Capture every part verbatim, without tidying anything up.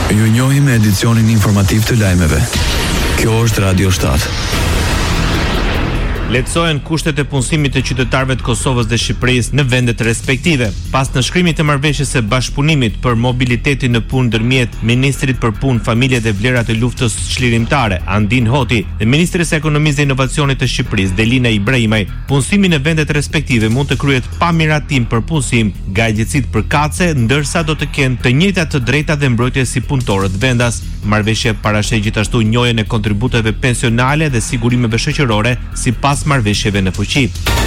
Ju njohim me edicionin informativ të lajmeve. Kjo është Radio shtat. Lehtësohen kushtet e punësimit të qytetarëve të Kosovës dhe Shqipërisë në vendet respektive. Pas nënshkrimit të marrëveshjes së bashkëpunimit për mobilitetin në punë ndërmjet Ministrit për Punë, Familje dhe Vlera të Luftës Çlirimtare, Andin Hoti, dhe Ministrisë së Ekonomisë dhe Inovacionit të Shqipërisë, Delina Ibrahimaj, punësimi në vendet respektive mund të kryhet pa miratim për punësim nga agjecitë përkatëse, ndërsa do të kenë të njëjtat të drejta dhe mbrojtje si punëtorët vendas. Marrëveshja parasheh gjithashtu njojën e kontributeve pensionale dhe sigurimeve shoqërore sipas marrëveshjeve në fuqi.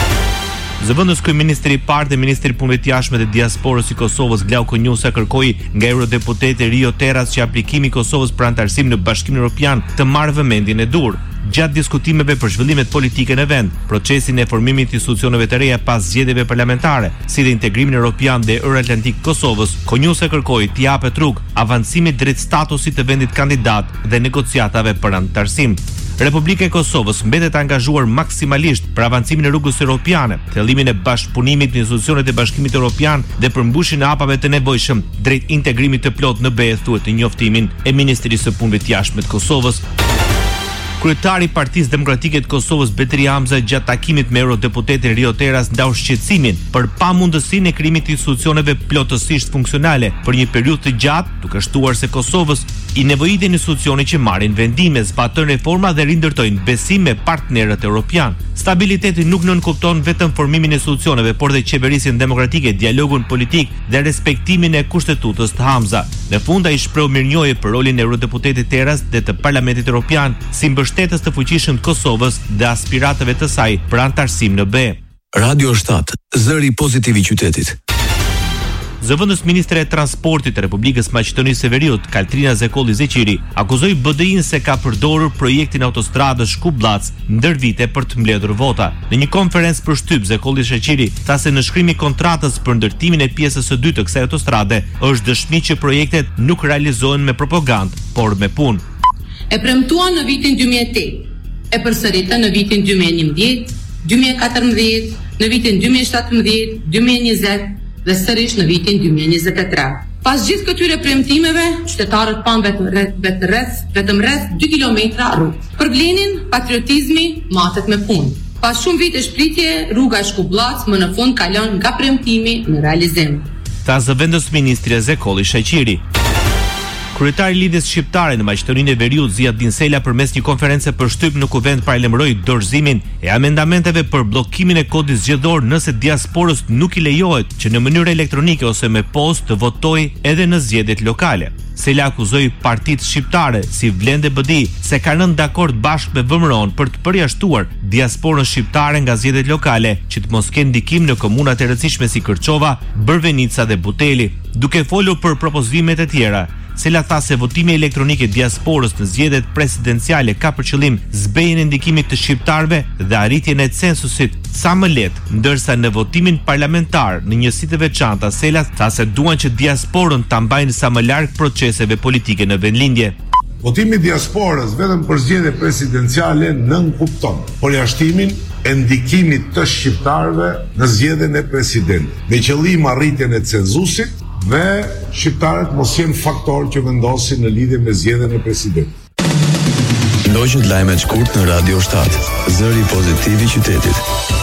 Zëvendës kryeministri i parë dhe ministri i punëve të jashtme dhe diasporës i Kosovës, Glauko Njusa, kërkoi nga eurodeputeti Rio Teras që aplikimi i Kosovës për anëtarësim në Bashkimin Evropian të marrë vëmendjen e dur. Gjatë diskutimeve për zhvillimet politike në vend, procesin e formimit të institucioneve të reja pas zgjedhjeve parlamentare, si dhe integrimin evropian dhe euroatlantik Kosovës, Konjusa kërkoi të japet rrugë avancimit drejt statusit të vendit kandidat dhe negociatave për anëtarësim. Republika e Kosovës mbetet angazhuar maksimalisht për avancimin e rrugës europiane, thellimin e bashkëpunimit në institucionet e Bashkimit Evropian dhe përmbushjen e hapave të nevojshëm drejt integrimit të plot në B E, thuhet në njoftimin e Ministrisë së Punëve të Jashtme të Kosovës. Kryetari i Partisë Demokratike të Kosovës, Betri Hamza, gjatë takimit me eurodeputetin Rio Teras ndau shqetësimin për pamundësinë e krijimit të institucioneve plotësisht funksionale për një periudhë të gjatë, duke shtuar se Kosovës i nevojitin institucione që marrin vendime, zbatojnë reforma dhe rindërtojnë besim me partnerët evropian. Stabiliteti nuk nënkupton vetëm formimin e institucioneve, por dhe qeverisjen demokratike, dialogun politik dhe respektimin e kushtetutës të Hamza. Në fund ai shpreu mirënjohje për rolin e eurodeputetit Teras dhe të Parlamentit Evropian si mbështetës të fuqishëm të Kosovës dhe aspiratëve të saj për anëtarësim në B E. Radio shtat, zëri pozitiv i qytetit. Zëvendës ministre e transportit të Republikës Maqedonisë së Veriut, Kaltrina Zekolli Zeqiri, akuzoi B D I-n se ka përdorur projektin autostradës Shkup-Llac ndër vite për të mbledhur vota. Në një konferencë për shtyp, Zekolli Zeqiri tha se nënshkrimi i kontratës për ndërtimin e pjesës së dytë të kësaj autostrade është dëshmi që projektet nuk realizohen me propagandë, por me punë. E premtuan në vitin dy mijë e tetë, e përsëritën në vitin dy mijë e njëmbëdhjetë, dy mijë e katërmbëdhjetë, në vitin dy mijë e shtatëmbëdhjetë, dy mijë e njëzet dhe sërish në vitin dy mijë e njëzet e tre. Pas gjithë këtyre premtimeve, qytetarët pan vetëm rreth vetëm rreth dy kilometra rrugë. Për Blenin, patriotizmi matet me punë. Pas shumë vite shpritje, rruga e Shkup-Llac më në fund kalon nga premtimi në realizim. Tha zëvendës ministre Zekolli Zeqiri. Kryetari i Lidhjes Shqiptare në Maqedoninë e Veriut, Ziad Dinsela, përmes një konference për shtyp në Kuvend paralajmëroi dorëzimin e amendamenteve për bllokimin e kodit zgjedhor nëse diasporës nuk i lejohet që në mënyrë elektronike ose me postë të votojë edhe në zgjedhjet lokale. Sela akuzoi partitë shqiptare si Vlende B D I se kanë rënë dakord bashkë me V M R O-n për të përjashtuar diasporën shqiptare nga zgjedhjet lokale që të mos kenë ndikim në komunat e rëndësishme si Kërçova, Bërvenica dhe Buteli. Duke folur për propozimet e tjera, Sela tha se votimi elektronik i diasporës në zgjedhjet presidenciale ka për qëllim zbejjen e ndikimit të shqiptarëve dhe arritjen e censusit sa më lehtë, ndërsa në votimin parlamentar në njësi të veçanta, Sela tha se duan që diasporën ta mbajnë sa më larg proceseve politike në vendlindje. Votimi i diasporës vetëm për zgjedhje presidenciale nën kupton përjashtimin e ndikimit të shqiptarëve në zgjedhjen e presidentit, me qëllim arritjen e censusit dhe shqiptarët mos jenë faktor që vendosin në lidhje me zgjedhjen e presidentit. Ndoqët lajmet shkurt në Radio shtat, zëri pozitiv i qytetit.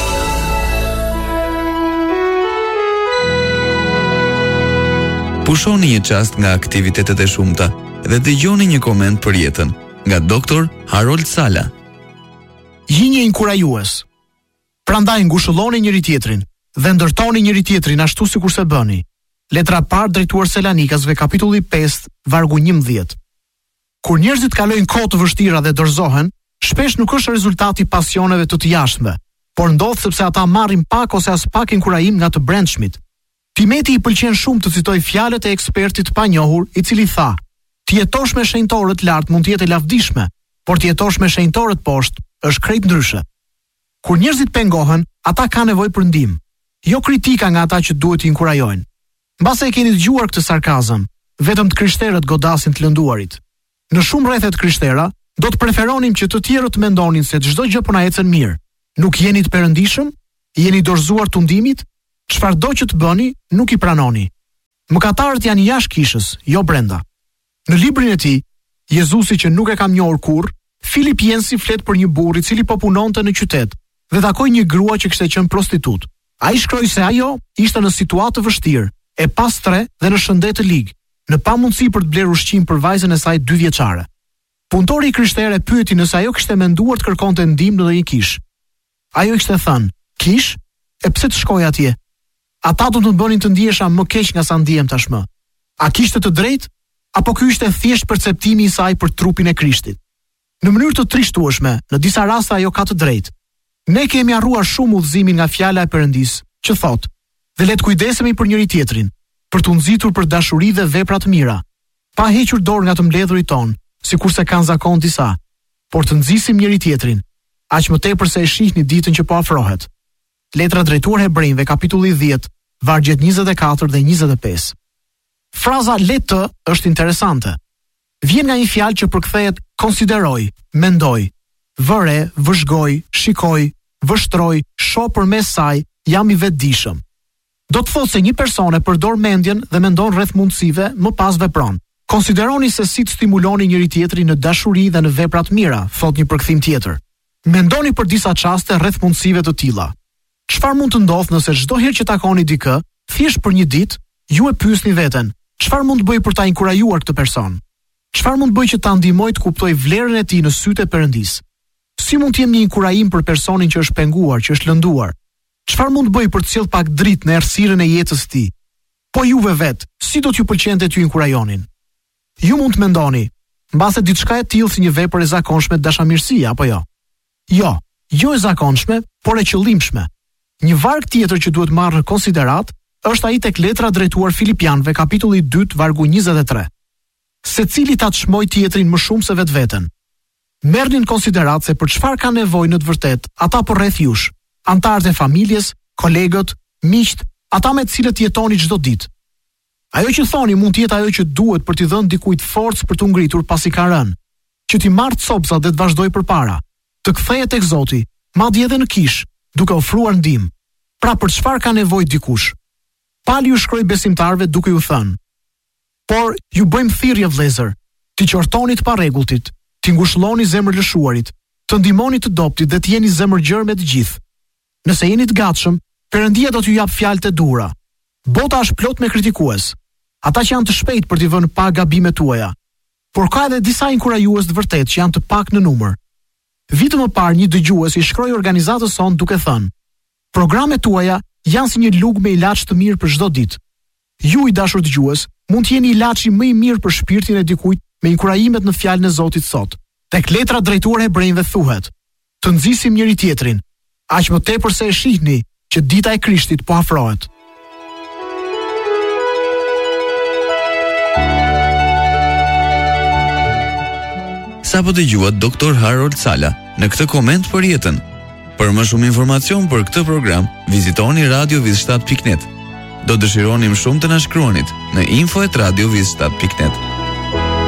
Pushoni një çast nga aktivitetet e shumta dhe dëgjoni një koment për jetën nga doktor Harold Sala. Jini inkurajues. Prandaj ngushëlloni njëri tjetrin dhe ndërtoni njëri tjetrin ashtu sikur se bëni. Letra parë drejtuar Selanikasve, kapitulli pesë, vargu njëmbëdhjetë. Kur njerëzit kalojnë kohë të vështira dhe dorëzohen, shpesh nuk është rezultati pasioneve të të jashtme, por ndodh sepse ata marrin pak ose as pak inkurajim nga të brendshmit. Timeti i pëlqen shumë të citoj fjalët e ekspertit panjohur, i cili tha: "Të jetosh me shenjtorët lart mund të jetë e lavdishme, por të jetosh me shenjtorët poshtë është krejt ndryshe." Kur njerëzit pengohen, ata kanë nevojë për ndihmë, jo kritika nga ata që duhet të inkurajojnë. Mbase e keni dëgjuar këtë sarkazëm, vetëm të krishterët godasin të lënduarit. Në shumë rrethet krishtera, do të preferonim që të tjerët të mendonin se çdo gjë po na ecën mirë. Nuk jeni të perëndishëm, jeni dorëzuar tundimit, çfarëdo që të bëni, nuk i pranoni. Mëkatarët janë jashtë kishës, jo brenda. Në librin e tij, Jezusi që nuk e kam njohur kurrë, Filip Jensi flet për një burr i cili po punonte në qytet dhe takoi një grua që kishte qenë prostitut. Ai shkroi se ajo ishte në situatë të vështirë, e pastre dhe në shëndet të ligë, në pamundësi për të blerë ushqim për vajzën e saj dy vjeçare. Punëtori i krishterë e pyeti nëse ajo kishte menduar të kërkonte ndihmë në ndonjë kish. Ajo kishte thënë: "Kish? E pse të shkoj atje? Ata do të më bënin të ndihesha më keq nga sa ndihem tashmë." A kishte të drejtë? Apo ky ishte thjesht perceptimi i saj për trupin e Krishtit? Në mënyrë të trishtueshme, në disa raste ajo ka të drejtë. Ne kemi harruar shumë udhëzimin nga fjala e Perëndis, që thotë: "Dhe le të kujdesemi për njëri tjetrin, për të nxitur për dashuri dhe vepra të mira, pa hequr dorë nga të mbledhurit ton, sikurse kanë zakon disa, por të nxisim njëri tjetrin, aq më tepër se e shihni ditën që po afrohet." Letra drejtuar Hebrejve, kapitulli dhjetë, vargjet njëzet e katër dhe njëzet e pesë. Fraza le të është interesante. Vjen nga një fjalë që përkthehet konsideroj, mendoj, vëre, vëzhgoj, shikoj, vështroj, shoh përmes saj, jam i vetëdijshëm. Do të thotë se një person e përdor mendjen dhe mendon rreth mundësive, më pas vepron. Konsideroni se si të stimuloni njëri tjetrin në dashuri dhe në vepra të mira, thot një përkthim tjetër. Mendoni për disa çaste rreth mundësive të tilla. Çfarë mund të ndodhë nëse çdo herë që takoni dikë, thjesht për një ditë, ju e pyesni veten: çfarë mund të bëj për ta inkurajuar këtë person? Çfarë mund të bëj që ta ndihmoj të kuptoj vlerën e tij në sytë e Perëndis? Si mund të jem një inkurajim për personin që është penguar, që është lënduar? Çfarë mund të bëj për të sjellë pak dritë në errësirën e jetës së tij? Po juve vet, si do t'ju pëlqente t'ju inkurajonin? Ju mund të mendoni, mbase diçka e tillë si një vepër e zakonshme dashamirësie apo jo? Jo, jo e zakonshme, por e qëllimshme. Një varg tjetër që duhet marrë në konsiderat është ai tek letra drejtuar Filipianëve, kapitulli dytë, vargu njëzet e tre. Secili ta çmoj tjetrin më shumë se vetveten. Merrni në konsiderat se për çfarë ka nevojë në të vërtetë ata përreth jush, antarët e familjes, kolegët, miqt, ata me të cilët jetoni çdo ditë. Ajo që thoni mund të jetë ajo që duhet për t'i dhënë dikujt forcë për t'u ngritur pasi ka rënë, që t'i marrë copsa dhe të vazhdoj përpara, të kthehet tek Zoti, madje edhe në kish, duke ofruar ndihmë. Pra për çfarë ka nevojë dikush? Pali ju shkroi besimtarëve duke ju thënë: "Por ju bëjmë thirrje vëllezër, t'i qortoni të parregulltit, t'i ngushëlloni zemër lëshuarit, të ndihmoni të dobtit dhe të jeni zemërgjër me të gjithë. Nëse jeni të gatshëm, Perëndia do t'ju jap fjalët e dura. Bota është plot me kritikues, ata që janë të shpejtë për t'i vënë pa gabimet tuaja, por ka edhe disa inkurajues të vërtetë që janë të pak në numër." Vitë më parë një dëgjues i shkroi organizatës sonë duke thënë: "Programet tuaja janë si një lugë me ilaç të mirë për çdo ditë. Ju, i dashur dëgjues, mund të jeni ilaçi më i mirë për shpirtin e dikujt me inkurajimet në fjalën e Zotit sot." Tek letra drejtuar Hebrejve thuhet: "Të nxisim njëri tjetrin, aq më tepër se e shihni që dita e Krishtit po afrohet." Sa po dëgjuat doktor Harold Sala në këtë koment për jetën. Për më shumë informacion për këtë program, vizitoni radio viz shtat pikë net. Do dëshironim shumë të na shkruanit në info at radio viz shtat pikë net.